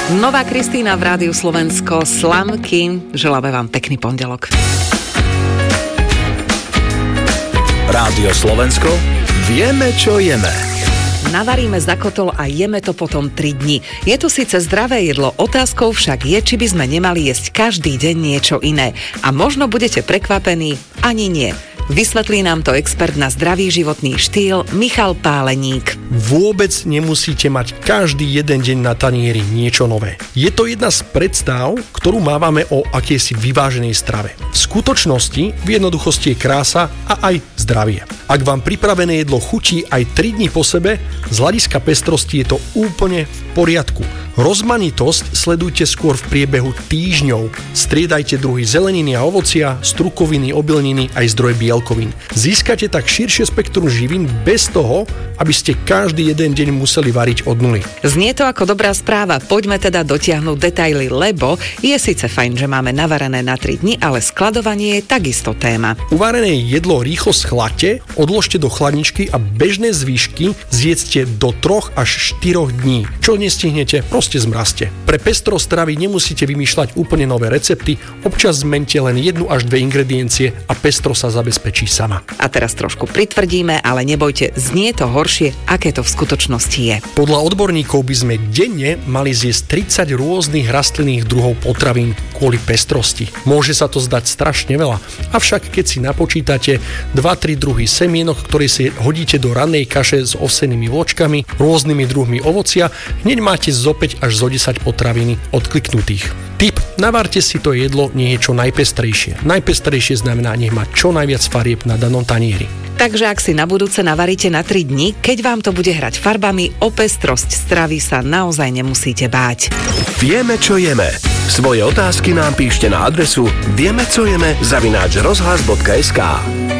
Nová Kristína v Rádiu Slovensko, Slamky. Želáme vám pekný pondelok. Rádio Slovensko, vieme, čo jeme. Navaríme zakotol a jeme to potom 3 dni. Je to síce zdravé jedlo, otázkou však je, či by sme nemali jesť každý deň niečo iné. A možno budete prekvapení, ani nie. Vysvetlí nám to expert na zdravý životný štýl Michal Páleník. Vôbec nemusíte mať každý jeden deň na tanieri niečo nové. Je to jedna z predstav, ktorú mávame o akési vyváženej strave. V skutočnosti v jednoduchosti je krása a aj zdravie. Ak vám pripravené jedlo chutí aj 3 dni po sebe, z hľadiska pestrosti je to úplne v poriadku. Rozmanitosť sledujte skôr v priebehu týždňov. Striedajte druhy zeleniny a ovocia, strukoviny, obilniny aj zdroje bielkovín. Získate tak širšie spektrum živín bez toho, aby ste každý jeden deň museli variť od nuly. Znie to ako dobrá správa, poďme teda dotiahnuť detaily, lebo je síce fajn, že máme navarené na 3 dni, ale skladovanie je takisto téma. Uvarené jedlo rýchlo schladte, odložte do chladničky a bežné zvyšky zjedzte do 3 až 4 dní. Čo nestihnete, proste zmrazte. Pre pestrosť stravy nemusíte vymýšľať úplne nové recepty, občas zmente len 1 až 2 ingrediencie a pestro sa zabezpečí sama. A teraz trošku pritvrdíme, ale nebojte, znie to horšie, aké to v skutočnosti je. Podľa odborníkov by sme denne mali zjesť 30 rôznych rastlinných druhov potravín kvôli pestrosti. Môže sa to zdať strašne veľa, avšak keď si napočítate 2-3 druhy semienok, ktoré si hodíte do rannej kaše s ovsenými vločkami, rôznymi druhmi ovocia, hneď máte zo 5 až zo 10 potravín odkliknutých. Tip: navarte si to jedlo, nie je čo najpestrejšie. Najpestrejšie znamená, nech má čo najviac farieb na danom tanieri. Takže ak si na budúce navaríte na 3 dni, keď vám to bude hrať farbami, o pestrosť stravy sa naozaj nemusíte báť. Vieme, čo jeme. Svoje otázky nám píšte na adresu viemecojeme@rozhlas.sk.